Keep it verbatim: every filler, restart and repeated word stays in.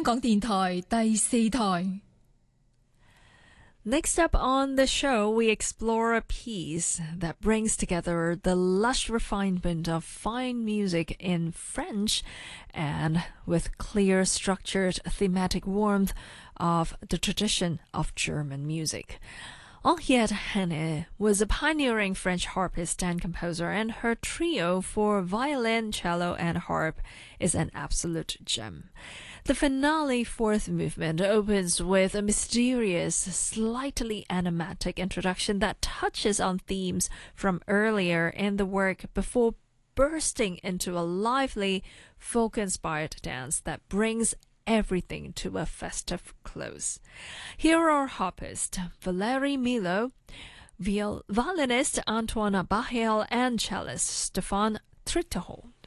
香港電台第四台。 Next up on the show, we explore a piece that brings together the lush refinement of fine music in French and with clear, structured, thematic warmth of the tradition of German music. Henriette Heine was a pioneering French harpist and composer, and her trio for violin, cello, and harp is an absolute gem. The finale fourth movement opens with a mysterious, slightly enigmatic introduction that touches on themes from earlier in the work before bursting into a lively, folk-inspired dance that brings everything to a festive close. Here are harpist Valérie Milo, viol- violinist Antoine Bahel, and cellist Stéphane Tritereau.